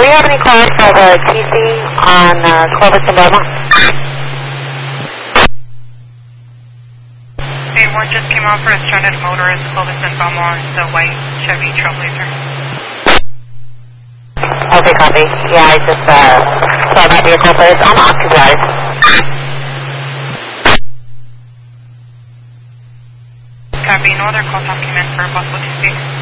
you have any calls for the TC on Clovis and Belmont? Hey, word just came out for a stranded motorist, Clovis and Belmont, the white Chevy Trailblazer. Okay, copy. Yeah, I just saw that vehicle, but it's unoccupied. Copy. No other calls have come in for possible TC.